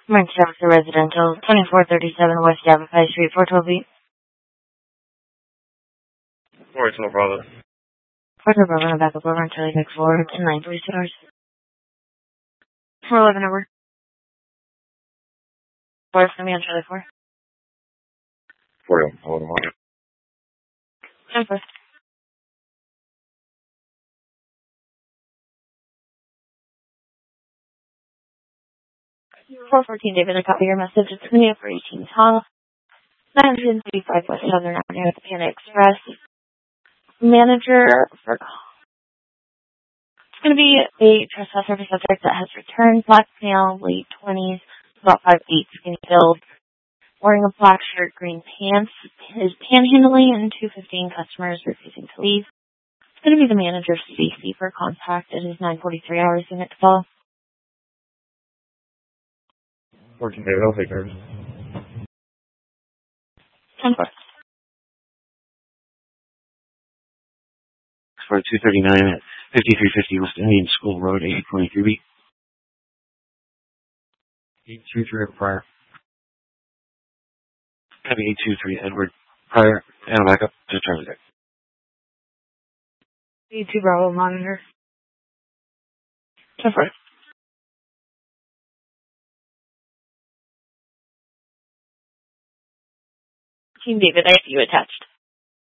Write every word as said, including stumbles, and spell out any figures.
Manchester Residential, twenty-four thirty-seven West Yavapai Street, four twelve B. four twelve Bravo. four twelve Bravo, backup over on Charlie Vic four, and nine police cars. four eleven over. four is going to be on Charlie four. four eleven over. ten four. four fourteen David, I copy your message. It's going to be up for eighteen Hall, nine thirty-five West Southern Avenue at the Panda Express. Manager for it's going to be a trespass service subject that has returned, black male, late twenties, about five eight, skinny build, wearing a black shirt, green pants, is panhandling, and two fifteen customers refusing to leave. It's going to be the manager, Stacy, for contact. It is nine forty-three hours unit to call. fourteen David, I'll take care of it. ten four. For two thirty-nine at fifty-three fifty West Indian School Road, eight twenty-three B. eight two three Prior. Copy eight two three Edward Prior, and back up to Charlie Deck. eight two Bravo, monitor. ten four. Team David, I have you attached.